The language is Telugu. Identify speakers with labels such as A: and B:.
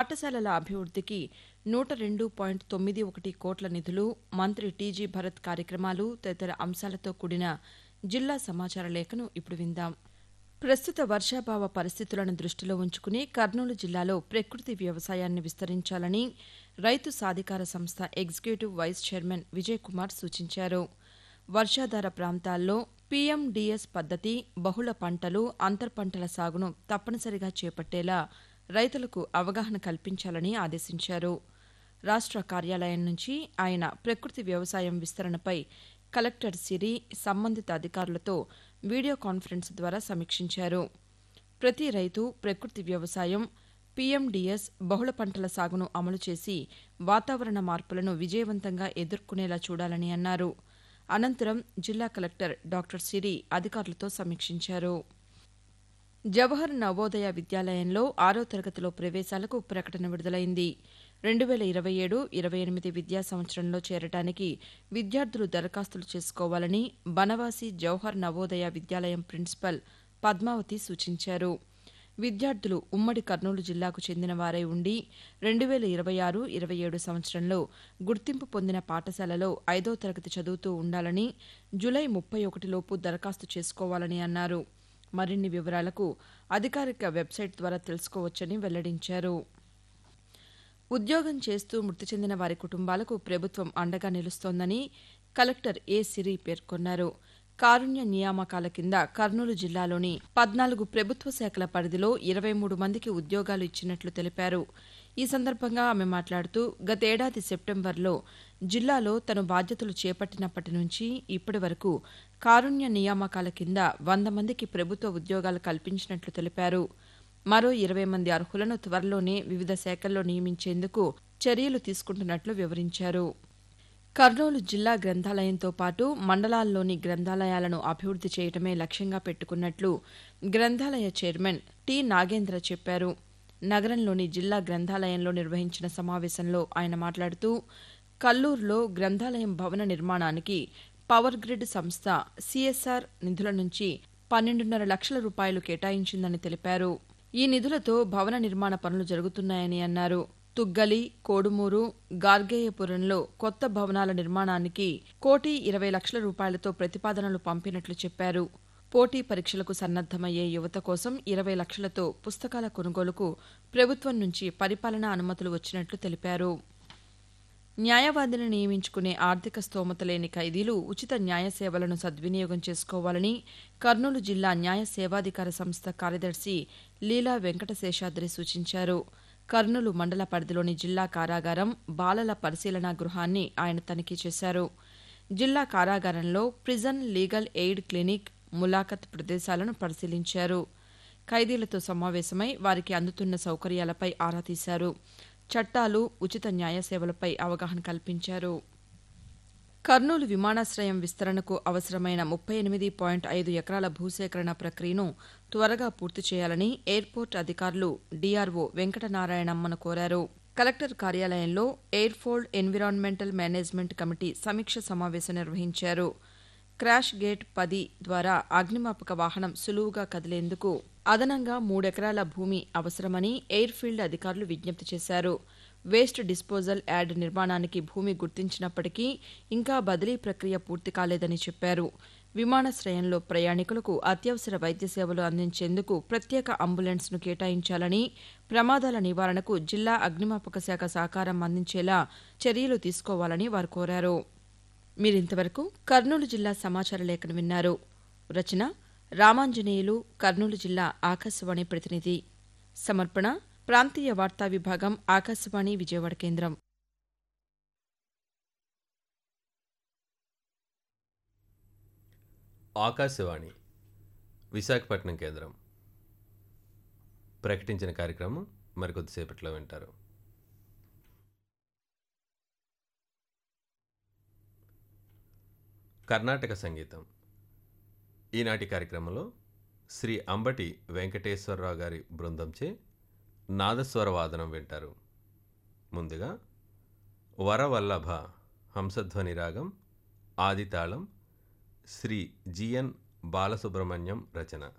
A: పాఠశాలల అభివృద్ధికి 102.91 కోట్ల నిధులు, మంత్రి టీజీ భరత్ కార్యక్రమాలు తదితర అంశాలతో కూడిన జిల్లా సమాచార లేఖను ఇప్పుడు విందాం. ప్రస్తుత వర్షాభావ పరిస్థితులను దృష్టిలో ఉంచుకుని కర్నూలు జిల్లాలో ప్రకృతి వ్యవసాయాన్ని విస్తరించాలని రైతు సాధికార సంస్థ executive vice chairman Vijay Kumar సూచించారు. వర్షాధార ప్రాంతాల్లో పీఎండీఎస్ పద్దతి, బహుళ పంటలు, అంతర్ పంటల సాగును తప్పనిసరిగా చేపట్టేలా రైతులకు అవగాహన కల్పించాలని ఆదేశించారు. రాష్ట్ర కార్యాలయం నుంచి ఆయన ప్రకృతి వ్యవసాయం విస్తరణపై కలెక్టర్ సిరి, సంబంధిత అధికారులతో వీడియో కాన్ఫరెన్స్ ద్వారా సమీక్షించారు. ప్రతి రైతు ప్రకృతి వ్యవసాయం, పీఎండీఎస్, బహుళ పంటల సాగును అమలు చేసి వాతావరణ మార్పులను విజయవంతంగా ఎదుర్కొనేలా చూడాలని అన్నారు. అనంతరం జిల్లా కలెక్టర్ డాక్టర్ సిరి అధికారులతో సమీక్షించారు. జవహర్ నవోదయ విద్యాలయంలో 6వ తరగతిలో ప్రవేశాలకు ప్రకటన విడుదలైంది. 2027-28 విద్యా సంవత్సరంలో చేరటానికి విద్యార్థులు దరఖాస్తులు చేసుకోవాలని బనవాసి జవహర్ నవోదయ విద్యాలయం ప్రిన్సిపల్ పద్మావతి సూచించారు. విద్యార్థులు ఉమ్మడి కర్నూలు జిల్లాకు చెందిన వారై ఉండి 2026-27 సంవత్సరంలో గుర్తింపు పొందిన పాఠశాలలో 5వ తరగతి చదువుతూ ఉండాలని, జూలై 31 లోపు దరఖాస్తు చేసుకోవాలని అన్నారు. మరిన్ని వివరాలకు అధికారిక వెబ్సైట్ ద్వారా తెలుసుకోవచ్చని వెల్లడించారు. ఉద్యోగం చేస్తూ మృతి చెందిన వారి కుటుంబాలకు ప్రభుత్వం అండగా నిలుస్తోందని కలెక్టర్ ఏ సిరి పేర్కొన్నారు. కారుణ్య నియామకాల కింద కర్నూలు జిల్లాలోని 14 ప్రభుత్వ శాఖల పరిధిలో 23 మందికి ఉద్యోగాలు ఇచ్చినట్లు తెలిపారు. ఈ సందర్భంగా ఆమె మాట్లాడుతూ గతేడాది సెప్టెంబర్లో జిల్లాలో తను బాధ్యతలు చేపట్టినప్పటి నుంచి ఇప్పటి వరకు కారుణ్య నియామకాల కింద 100 మందికి ప్రభుత్వ ఉద్యోగాలు కల్పించినట్లు తెలిపారు. మరో 20 మంది అర్హులను త్వరలోనే వివిధ శాఖల్లో నియమించేందుకు చర్యలు తీసుకుంటున్నట్లు వివరించారు. కర్నూలు జిల్లా గ్రంథాలయంతో పాటు మండలాల్లోని గ్రంథాలయాలను అభివృద్ది చేయడమే లక్ష్యంగా పెట్టుకున్నట్లు గ్రంథాలయ చైర్మన్ టి నాగేంద్ర చెప్పారు. నగరంలోని జిల్లా గ్రంథాలయంలో నిర్వహించిన సమావేశంలో ఆయన మాట్లాడుతూ కల్లూరులో గ్రంథాలయం భవన నిర్మాణానికి పవర్ గ్రిడ్ సంస్థ సీఎస్ఆర్ నిధుల నుంచి 12.5 లక్షల రూపాయలు కేటాయించిందని తెలిపారు. ఈ నిధులతో భవన నిర్మాణ పనులు జరుగుతున్నాయని అన్నారు. తుగ్గలి, కోడుమూరు, గార్గేయపురంలో కొత్త భవనాల నిర్మాణానికి 1,20,00,000 రూపాయలతో ప్రతిపాదనలు పంపినట్లు చెప్పారు. పోటీ పరీక్షలకు సన్నద్దమయ్యే యువత కోసం 20 లక్షలతో పుస్తకాల కొనుగోలుకు ప్రభుత్వం నుంచి పరిపాలనా అనుమతులు వచ్చినట్లు తెలిపారు. న్యాయవాదిని నియమించుకునే ఆర్థిక స్తోమత లేని ఖైదీలు ఉచిత న్యాయ సేవలను సద్వినియోగం చేసుకోవాలని కర్నూలు జిల్లా న్యాయ సేవాధికార సంస్థ కార్యదర్శి లీలా వెంకటశేషాద్రి సూచించారు. కర్నూలు మండల పరిధిలోని జిల్లా కారాగారం, బాలల పరిశీలనా గృహాన్ని ఆయన తనిఖీ చేశారు. జిల్లా కారాగారంలో ప్రిజన్ లీగల్ ఎయిడ్ క్లినిక్, ములాఖత్ ప్రదేశాలను పరిశీలించారు. ఖైదీలతో సమావేశమై వారికి అందుతున్న సౌకర్యాలపై ఆరా తీశారు. చట్టాలు, ఉచిత న్యాయ సేవలపై అవగాహన కల్పించారు. కర్నూలు విమానాశ్రయం విస్తరణకు అవసరమైన 38.5 ఎకరాల భూసేకరణ ప్రక్రియను త్వరగా పూర్తి చేయాలని ఎయిర్పోర్ట్ అధికారులు డీఆర్ఓ వెంకటనారాయణమ్మను కోరారు. కలెక్టర్ కార్యాలయంలో ఎయిర్ఫోల్డ్ ఎన్విరాన్మెంటల్ మేనేజ్మెంట్ కమిటీ సమీక్ష సమావేశం నిర్వహించారు. క్రాష్ గేట్ 10 ద్వారా అగ్నిమాపక వాహనం సులువుగా కదిలేందుకు అదనంగా 3 ఎకరాల భూమి అవసరమని ఎయిర్ఫీల్డ్ అధికారులు విజ్ఞప్తి చేశారు. వేస్ట్ డిస్పోజల్ యార్డ్ నిర్మాణానికి భూమి గుర్తించినప్పటికీ ఇంకా బదిలీ ప్రక్రియ పూర్తి కాలేదని చెప్పారు. విమానాశ్రయంలో ప్రయాణికులకు అత్యవసర వైద్య సేవలు అందించేందుకు ప్రత్యేక అంబులెన్స్ను కేటాయించాలని, ప్రమాదాల నివారణకు జిల్లా అగ్నిమాపక శాఖ సహకారం అందించేలా చర్యలు తీసుకోవాలని వారు కోరారు. మీరింతవరకు కర్నూలు జిల్లా సమాచార లేఖను విన్నారు. రచన రామాంజనేయులు, కర్నూలు జిల్లా ఆకాశవాణి ప్రతినిధి. సమర్పణ ప్రాంతీయ వార్తా విభాగం, ఆకాశవాణి విజయవాడ కేంద్రం.
B: ఆకాశవాణి విశాఖపట్నం కేంద్రం ప్రకటించిన కార్యక్రమం మరికొద్దిసేపట్లో వింటారు. కర్ణాటక సంగీతం. ఈనాటి కార్యక్రమంలో శ్రీ అంబటి వెంకటేశ్వరరావు గారి బృందంచే నాదస్వర వాదనం వింటారు. ముందుగా వరవల్లభ హంసధ్వని రాగం, ఆదితాళం, శ్రీ జిఎన్ బాలసుబ్రహ్మణ్యం రచన.